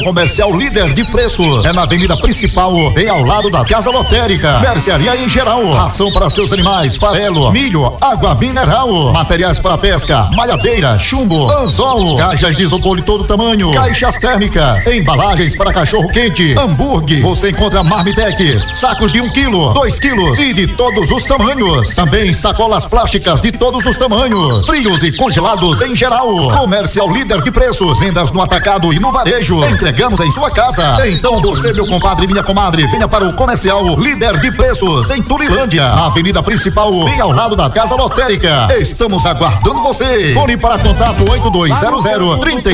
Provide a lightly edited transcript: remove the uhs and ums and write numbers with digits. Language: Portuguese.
Comercial líder de preços. É na avenida principal, bem ao lado da Casa Lotérica. Mercearia em geral. Ração para seus animais, farelo, milho, água mineral. Materiais para pesca, malhadeira, chumbo, anzol. Caixas de isopor de todo tamanho. Caixas térmicas. Embalagens para cachorro quente, hambúrguer. Você encontra marmitex, sacos de 1 quilo, 2 quilos e de todos os tamanhos. Também sacolas plásticas de todos os tamanhos. Frios e congelados em geral. Comercial líder de preços. Vendas no atacado e no varejo. Entregamos em sua casa. Então você, meu compadre e minha comadre, venha para o Comercial Líder de Preços em Turilândia, na avenida principal, bem ao lado da Casa Lotérica. Estamos aguardando você. Fone para contato 8200 30